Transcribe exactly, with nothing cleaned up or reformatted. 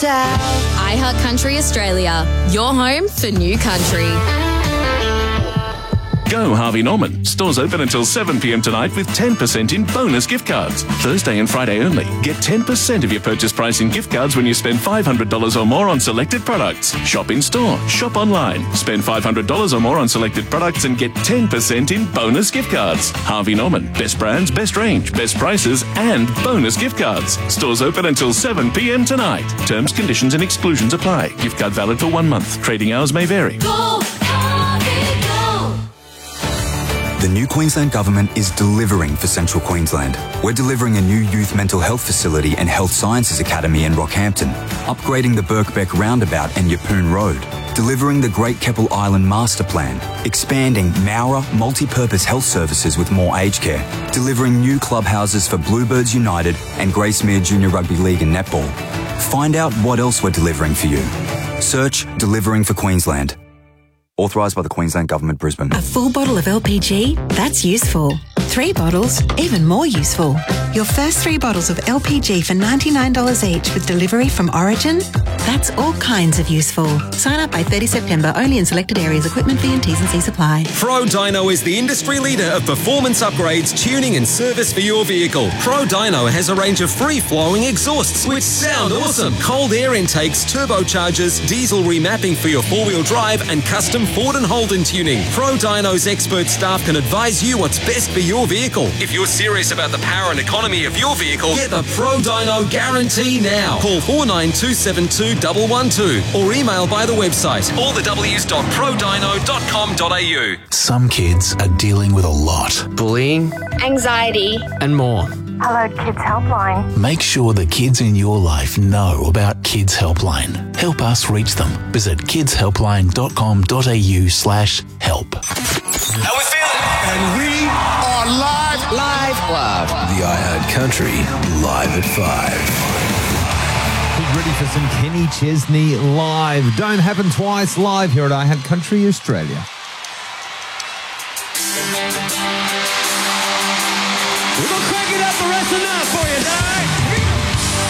shout. iHeart Country Australia, your home for new country. Go Harvey Norman. Stores open until seven p.m. tonight with ten percent in bonus gift cards. Thursday and Friday only. Get ten percent of your purchase price in gift cards when you spend five hundred dollars or more on selected products. Shop in store. Shop online. Spend five hundred dollars or more on selected products and get ten percent in bonus gift cards. Harvey Norman. Best brands, best range, best prices and bonus gift cards. Stores open until seven p.m. tonight. Terms, conditions and exclusions apply. Gift card valid for one month. Trading hours may vary. Go, Harvey, go. The new Queensland Government is delivering for Central Queensland. We're delivering a new youth mental health facility and health sciences academy in Rockhampton, upgrading the Birkbeck roundabout and Yeppoon Road, delivering the Great Keppel Island Master Plan, expanding Mowra multi-purpose health services with more aged care, delivering new clubhouses for Bluebirds United and Gracemere Junior Rugby League and Netball. Find out what else we're delivering for you. Search Delivering for Queensland. Authorised by the Queensland Government, Brisbane. A full bottle of L P G? That's useful. Three bottles? Even more useful. Your first three bottles of L P G for ninety-nine dollars each with delivery from Origin? That's all kinds of useful. Sign up by thirtieth September, only in selected areas. Equipment fee and T's and C's apply. Pro Dyno is the industry leader of performance upgrades, tuning and service for your vehicle. Pro Dyno has a range of free-flowing exhausts which sound awesome. Cold air intakes, turbochargers, diesel remapping for your four-wheel drive and custom Ford and Holden tuning. Pro Dyno's expert staff can advise you what's best for your vehicle. If you're serious about the power and economy of your vehicle, get the Pro Dyno guarantee now. Call four nine two seven two one one two or email by the website all the w's dot pro dyno dot com dot a u. Some kids are dealing with a lot. Bullying, anxiety, and more. Hello Kids Helpline. Make sure the kids in your life know about Kids Helpline. Help us reach them. Visit kidshelpline dot com dot a u slash help. How we feeling? And we are live, live, live. The iHeart Country live at five. Ready for some Kenny Chesney live. Don't happen twice live here at iHeart Country Australia. We're going to crank it up the rest of the